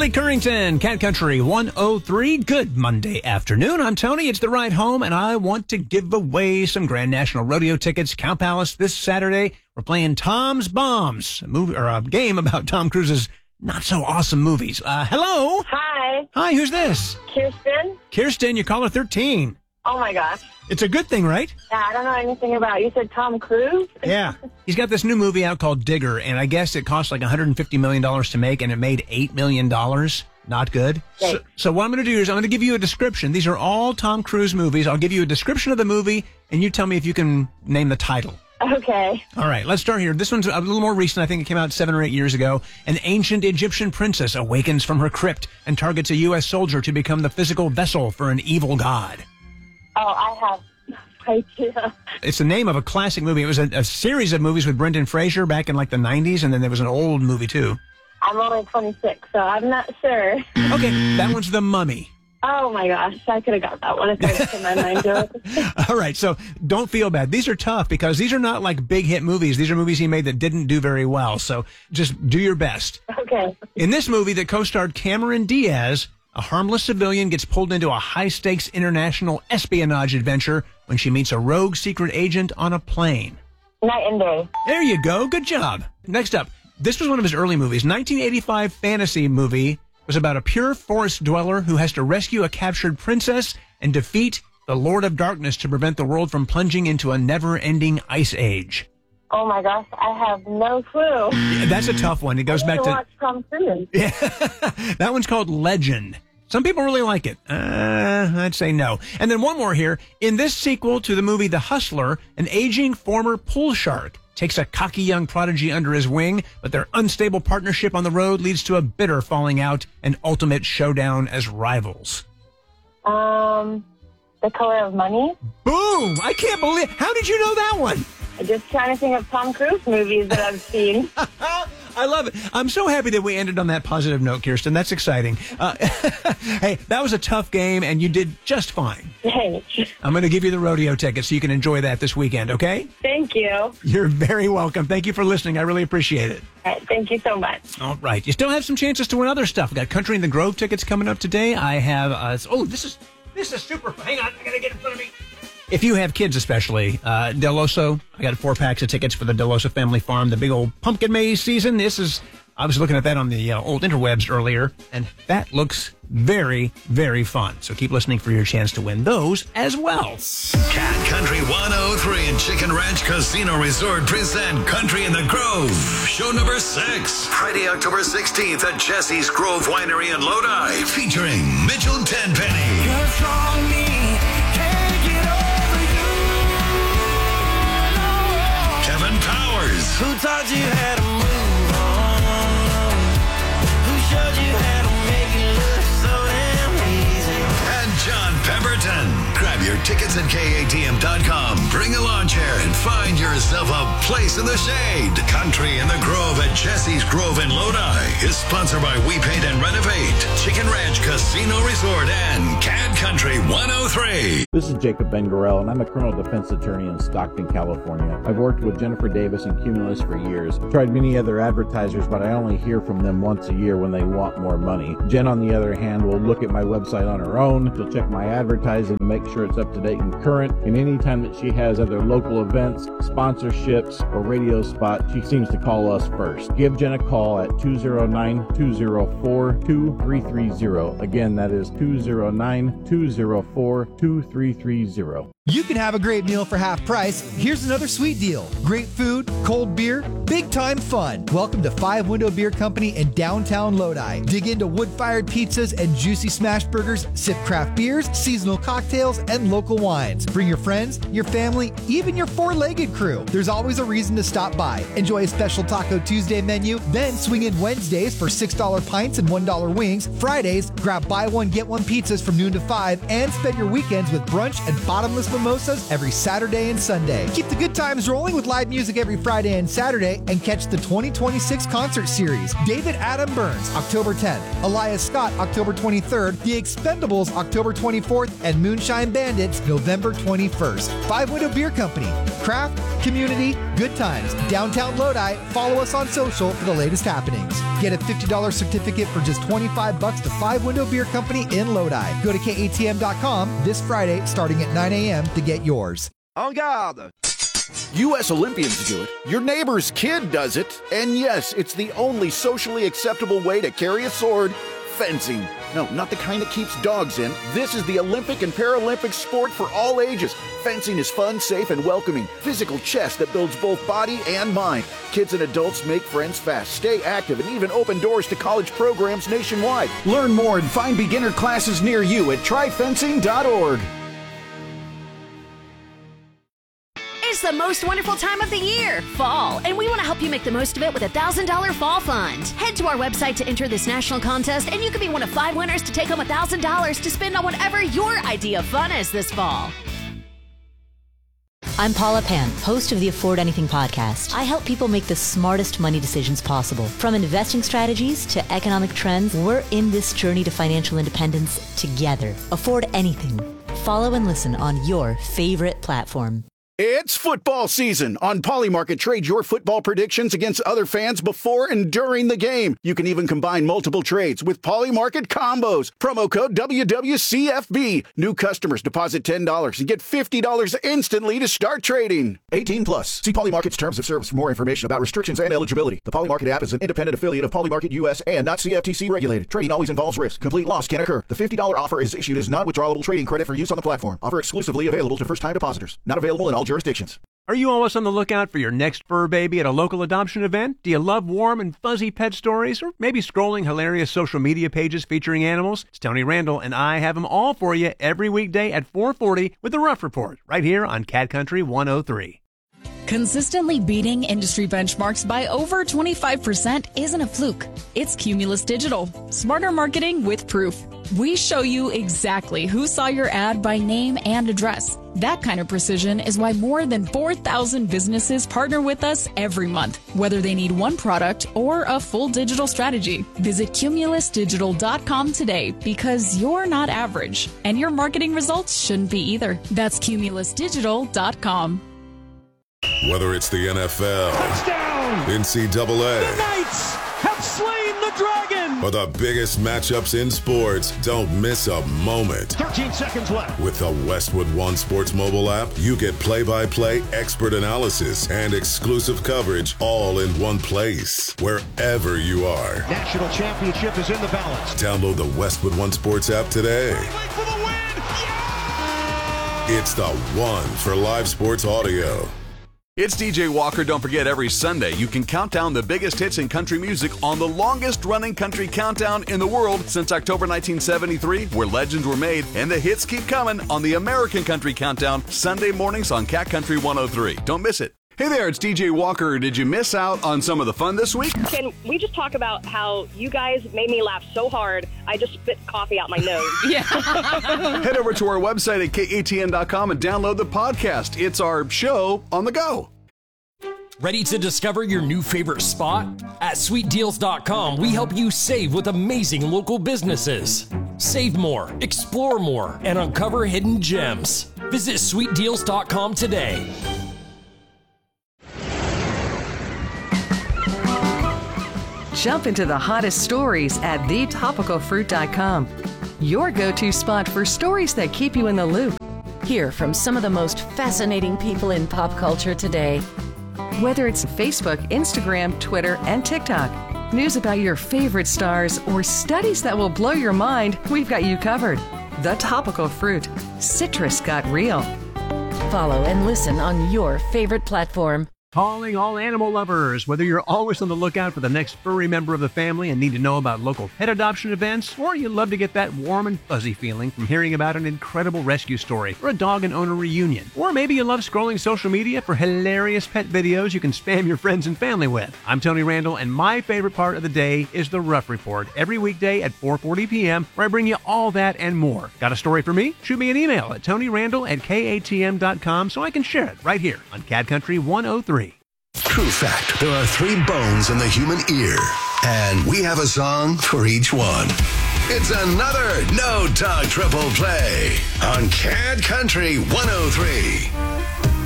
Billy Currington, Cat Country 103. Good Monday afternoon. I'm Tony. It's the ride home, and I want to give away some Grand National Rodeo tickets. Cow Palace this Saturday. We're playing Tom's Bombs, a game about Tom Cruise's not-so-awesome movies. Hello? Hi. Hi, who's this? Kirsten? Kirsten, you're caller 13. Oh, my gosh. It's a good thing, right? Yeah, I don't know anything about it. You said Tom Cruise? Yeah. He's got this new movie out called Digger, and I guess it cost like $150 million to make, and it made $8 million. Not good. So what I'm going to do is I'm going to give you a description. These are all Tom Cruise movies. I'll give you a description of the movie, and you tell me if you can name the title. Okay. All right, let's start here. This one's a little more recent. I think it came out 7 or 8 years ago. An ancient Egyptian princess awakens from her crypt and targets a U.S. soldier to become the physical vessel for an evil god. Oh, I have no idea. It's the name of a classic movie. It was a series of movies with Brendan Fraser back in like the 90s, and then there was an old movie too. I'm only 26, so I'm not sure. Okay, that one's The Mummy. Oh, my gosh. I could have got that one if I was in my mind. All right, so don't feel bad. These are tough because these are not like big hit movies. These are movies he made that didn't do very well, so just do your best. Okay. In this movie that co-starred Cameron Diaz, a harmless civilian gets pulled into a high-stakes international espionage adventure when she meets a rogue secret agent on a plane. Night and Day. There you go. Good job. Next up, this was one of his early movies. 1985 fantasy movie was about a pure forest dweller who has to rescue a captured princess and defeat the Lord of Darkness to prevent the world from plunging into a never-ending ice age. Oh, my gosh. I have no clue. Yeah, that's a tough one. It goes back to... watch Tom Cruise. Yeah, that one's called Legend. Some people really like it. I'd say no. And then one more here. In this sequel to the movie The Hustler, an aging former pool shark takes a cocky young prodigy under his wing, but their unstable partnership on the road leads to a bitter falling out and ultimate showdown as rivals. The Color of Money. Boom! I can't believe... How did you know that one? I'm just trying to think of Tom Cruise movies that I've seen. I love it. I'm so happy that we ended on that positive note, Kirsten. That's exciting. Hey, that was a tough game, and you did just fine. Thanks. I'm going to give you the rodeo ticket so you can enjoy that this weekend, okay? Thank you. You're very welcome. Thank you for listening. I really appreciate it. All right, thank you so much. All right. You still have some chances to win other stuff. We got Country in the Grove tickets coming up today. I have... this is super... Hang on. I got to get in front of me. If you have kids especially, Del Oso, I got 4 packs of tickets for the Del Oso Family Farm, the big old pumpkin maze season. I was looking at that on the old interwebs earlier, and that looks very, very fun. So keep listening for your chance to win those as well. Cat Country 103 and Chicken Ranch Casino Resort present Country in the Grove. Show number 6. Friday, October 16th at Jesse's Grove Winery in Lodi. Featuring Mitchell Tenpenny. You're strong, me. Kevin Powers. Who taught you how to move on? Who showed you how to make it look so damn easy? And John Pemberton. Grab your tickets at KATM.com. Bring a lawn chair and find yourself a place in the shade. Country in the Grove at Jesse's Grove in Lodi is sponsored by We Paint and Renovate, Chicken Ranch Casino Resort, and Cat Country 103. This is Jacob Ben-Gorel, and I'm a criminal defense attorney in Stockton, California. I've worked with Jennifer Davis and Cumulus for years. Tried many other advertisers, but I only hear from them once a year when they want more money. Jen, on the other hand, will look at my website on her own. She'll check my advertising and make sure it's up to date and current. And anytime that she has other local events, sponsorships, or radio spots, she seems to call us first. Give Jen a call at 209-204-2330. Again, that is 209-204-2330. You can have a great meal for half price. Here's another sweet deal. Great food, cold beer, big time fun. Welcome to Five Window Beer Company in downtown Lodi. Dig into wood-fired pizzas and juicy smash burgers, sip craft beers, seasonal cocktails, and local wines. Bring your friends, your family, even your four-legged crew. There's always a reason to stop by. Enjoy a special Taco Tuesday menu, then swing in Wednesdays for $6 pints and $1 wings. Fridays, grab buy one, get one pizzas from noon to 5, and spend your weekends with brunch and bottomless mimosas every Saturday and Sunday. Keep the good times rolling with live music every Friday and Saturday, and catch the 2026 concert series. David Adam Burns, October 10th. Elias Scott, October 23rd. The Expendables, October 24th. And Moonshine Bandits, November 21st. Five Window Beer Company. Craft, community, good times. Downtown Lodi. Follow us on social for the latest happenings. Get a $50 certificate for just $25 to Five Window Beer Company in Lodi. Go to KATM.com this Friday starting at 9 a.m. to get yours. En garde! U.S. Olympians do it. Your neighbor's kid does it. And yes, it's the only socially acceptable way to carry a sword. Fencing. No, not the kind that keeps dogs in. This is the Olympic and Paralympic sport for all ages. Fencing is fun, safe, and welcoming. Physical chess that builds both body and mind. Kids and adults make friends fast, stay active, and even open doors to college programs nationwide. Learn more and find beginner classes near you at tryfencing.org. It's the most wonderful time of the year, fall, and we want to help you make the most of it with a $1,000 fall fund. Head to our website to enter this national contest, and you could be one of 5 winners to take home $1,000 to spend on whatever your idea of fun is this fall. I'm Paula Pan, host of the Afford Anything podcast. I help people make the smartest money decisions possible. From investing strategies to economic trends, we're in this journey to financial independence together. Afford Anything. Follow and listen on your favorite platform. It's football season. On Polymarket, trade your football predictions against other fans before and during the game. You can even combine multiple trades with Polymarket combos. Promo code WWCFB. New customers deposit $10 and get $50 instantly to start trading. 18 plus. See Polymarket's terms of service for more information about restrictions and eligibility. The Polymarket app is an independent affiliate of Polymarket US and not CFTC regulated. Trading always involves risk. Complete loss can occur. The $50 offer is issued as non-withdrawable trading credit for use on the platform. Offer exclusively available to first-time depositors. Not available in all jurisdictions. Are you always on the lookout for your next fur baby at a local adoption event? Do you love warm and fuzzy pet stories? Or maybe scrolling hilarious social media pages featuring animals? It's Tony Randall, and I have them all for you every weekday at 4:40 with the Rough Report, right here on Cat Country 103. Consistently beating industry benchmarks by over 25% isn't a fluke. It's Cumulus Digital. Smarter marketing with proof. We show you exactly who saw your ad by name and address. That kind of precision is why more than 4,000 businesses partner with us every month, whether they need one product or a full digital strategy. Visit cumulusdigital.com today because you're not average, and your marketing results shouldn't be either. That's cumulusdigital.com. Whether it's the NFL, touchdown, NCAA, the Knights have slain the dragon, or the biggest matchups in sports, don't miss a moment. 13 seconds left. With the Westwood One Sports mobile app, you get play-by-play expert analysis and exclusive coverage all in one place, wherever you are. National championship is in the balance. Download the Westwood One Sports app today. For the win. Yeah! It's the one for live sports audio. It's DJ Walker. Don't forget, every Sunday you can count down the biggest hits in country music on the longest-running country countdown in the world since October 1973, where legends were made, and the hits keep coming on the American Country Countdown, Sunday mornings on Cat Country 103. Don't miss it. Hey there, it's DJ Walker. Did you miss out on some of the fun this week? Can we just talk about how you guys made me laugh so hard, I just spit coffee out my nose? Yeah. Head over to our website at KATN.com and download the podcast. It's our show on the go. Ready to discover your new favorite spot? At SweetDeals.com, we help you save with amazing local businesses. Save more, explore more, and uncover hidden gems. Visit SweetDeals.com today. Jump into the hottest stories at thetopicalfruit.com. Your go-to spot for stories that keep you in the loop. Hear from some of the most fascinating people in pop culture today. Whether it's Facebook, Instagram, Twitter, and TikTok, news about your favorite stars, or studies that will blow your mind, we've got you covered. The Topical Fruit. Citrus got real. Follow and listen on your favorite platform. Calling all animal lovers. Whether you're always on the lookout for the next furry member of the family and need to know about local pet adoption events, or you love to get that warm and fuzzy feeling from hearing about an incredible rescue story or a dog and owner reunion, or maybe you love scrolling social media for hilarious pet videos you can spam your friends and family with. I'm Tony Randall, and my favorite part of the day is the Rough Report every weekday at 4:40 p.m., where I bring you all that and more. Got a story for me? Shoot me an email at TonyRandall@KATM.com so I can share it right here on Cat Country 103. True fact, there are 3 bones in the human ear, and we have a song for each one. It's another No Talk Triple Play on Cat Country 103.